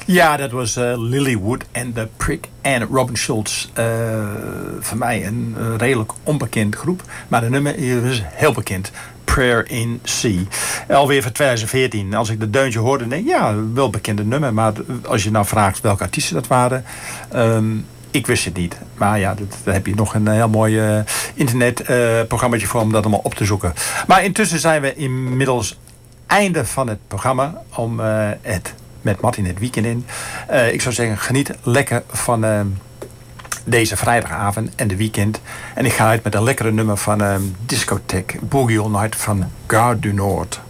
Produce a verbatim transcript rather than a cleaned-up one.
Ja, dat was uh, Lilywood en The Prick en Robin Schulz. Uh, voor mij een uh, redelijk onbekend groep. Maar de nummer is heel bekend. Prayer in C. Alweer van twintig veertien. Als ik dat deuntje hoorde, denk ik, ja, wel bekende nummer. Maar als je nou vraagt welke artiesten dat waren... Um, ik wist het niet. Maar ja, dat, daar heb je nog een heel mooi uh, internetprogrammaatje uh, voor om dat allemaal op te zoeken. Maar intussen zijn we inmiddels einde van het programma om uh, het met Martin het weekend in. Uh, ik zou zeggen, geniet lekker van uh, deze vrijdagavond en de weekend. En ik ga uit met een lekkere nummer van uh, Discotheque Boogie All Night van Gare du Nord.